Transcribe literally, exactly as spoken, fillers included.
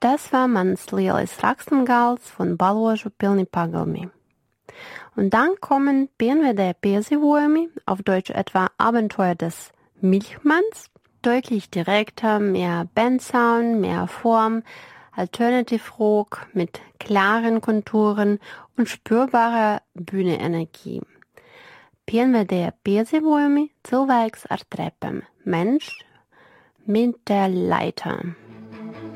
Das war mans lielais Rakstengals von Baložu pilni pagalmi. Und dann kommen pienvedēja piedzīvojumi, auf Deutsch etwa Abenteuer des Milchmanns, deutlich direkter, mehr Bandsound, mehr Form, Alternative Rock mit klaren Konturen und spürbarer Bühneenergie. Pienvedēja piedzīvojumi cilvēks ar trepēm, Mensch mit der Leiter.